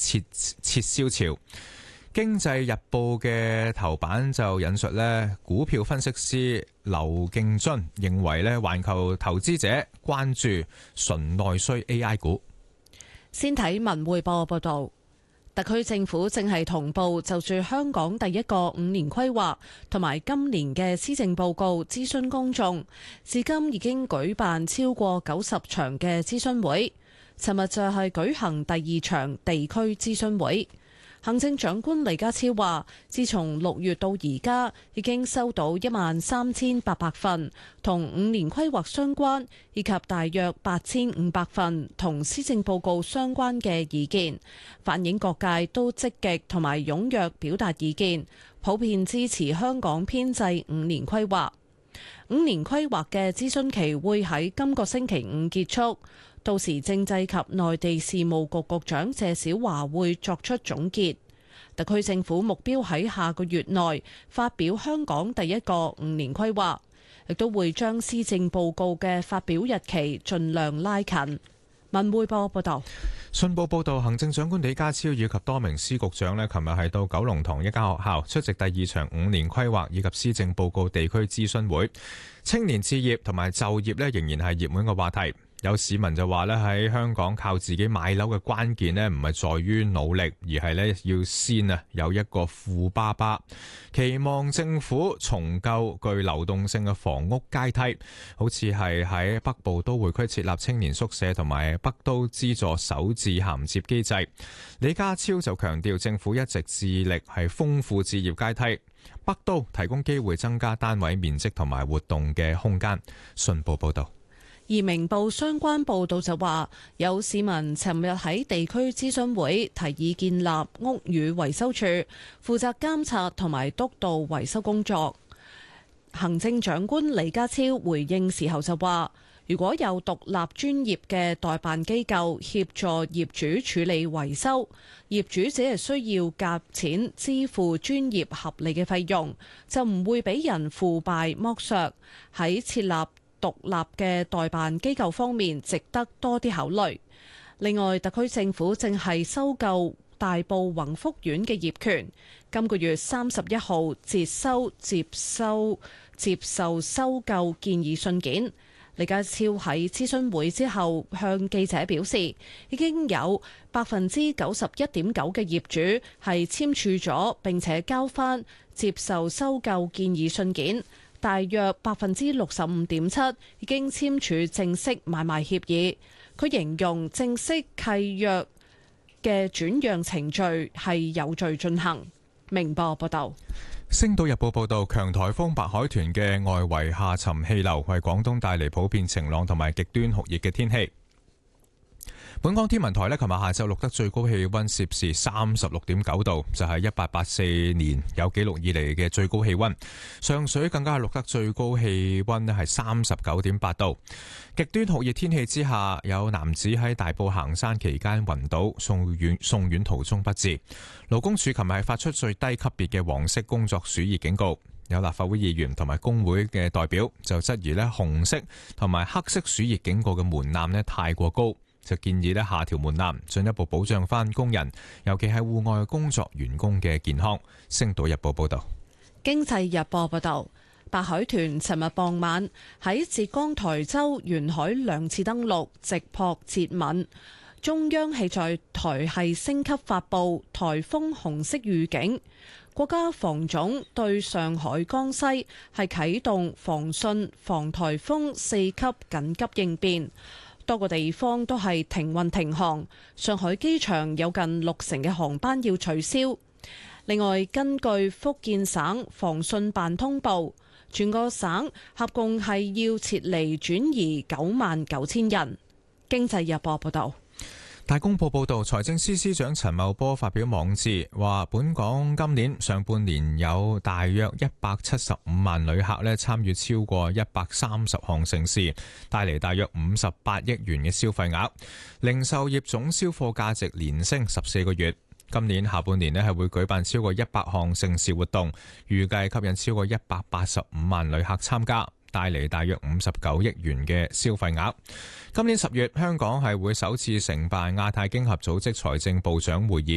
撤銷潮。經濟日報嘅頭版就引述股票分析師劉敬津認為環球投資者關注純內需 AI 股。 先睇文匯報報道，特區政府正係同步就住香港第一個5年規劃同埋今年嘅施政報告諮詢公眾，至今已經舉辦超過90場嘅諮詢會，尋日就係舉行第2場地區諮詢會。行政長官李家超話，自從6月到而家，已經收到13800份同5年規劃相關，以及大約8500份同施政報告相關嘅意見，反映各界都積極同埋踴躍表達意見，普遍支持香港編制5年規劃。5年規劃嘅諮詢期會喺今個星期5結束。到時政制及內地事務局局長謝小華會作出總結。特區政府目標喺下個月內發表香港第一個5年規劃，亦都會將施政報告嘅發表日期盡量拉近。文匯報報道。 信報報道，行政長官李家超以及多名司局長琴日係到九龍塘一間學校出席第2場5年規劃以及施政報告地區諮詢會。青年置業同埋就業仍然係熱門嘅話題。有市民就話喺香港靠自己買樓嘅關鍵唔係在於努力，而係要先有一個富爸爸。期望政府重構具流動性嘅房屋階梯，好似係喺北部都會區設立青年宿舍同埋北都資助首置銜接機制。李家超就強調，政府一直致力係豐富置業階梯，北都提供機會增加單位面積同埋活動嘅空間。信報報道。 而明報相關報導就話，有市民尋日喺地區諮詢會提議建立屋宇維修處，負責監察同埋督導維修工作。行政長官李家超回應時候就話，如果有獨立專業嘅代辦機構協助業主處理維修，業主只係需要夾錢支付專業合理嘅費用，就唔會俾人腐敗剝削。喺設立獨立嘅代辦機構方面，值得多啲考慮。另外，特區政府正係收購大埔宏福苑嘅業權，今個月31號接受收購建議信件。李家超喺諮詢會之後向記者表示，已經有91.9%嘅業主係簽署咗並且交翻接受收購建議信件。大約65.7%已經簽署正式買賣協議。佢形容正式契約嘅轉讓程序係有序進行。明報報道。 星島日報報道，強颱風白海豚嘅外圍下沉氣流為廣東帶嚟普遍晴朗同埋極端酷熱嘅天氣。本港天文台琴日下晝錄得最高氣溫攝氏36.9度，就係1884年有紀錄以嚟嘅最高氣溫。上水更加係錄得最高氣溫係39.8度。極端酷熱天氣之下，有男子喺大埔行山期間暈倒，送院途中不治。勞工處琴日係發出最低級別嘅黃色工作暑熱警告。有立法會議員同埋工會嘅代表就質疑紅色同埋黑色暑熱警告嘅門檻太過高，就建議下調門檻，進一步保障翻工人，尤其係戶外工作員工嘅健康。星島日報報道。 經濟日報報道，白海豚尋日傍晚喺浙江台州沿海兩次登陸，直撲浙閩。中央氣象台係升級發布颱風紅色預警。國家防總對上海、江西係啟動防汛防颱風4級緊急應變。多個地方都係停運停航，上海機場有近60%嘅航班要取消。另外，根據福建省防汛辦通報，全個省合共係要撤離轉移99000人。經濟日報報道。 大公報報導，財政司司長陳茂波發表網誌，話本港今年上半年有大約175萬旅客參與超過130項盛事，帶嚟大約58億元嘅消費額，零售業總銷貨價值連升14個月。今年下半年係會舉辦超過100項盛事活動，預計吸引超過185萬旅客參加，帶嚟大約59億元嘅消費額。今年10月，香港係會首次承辦亞太經合組織財政部長會議。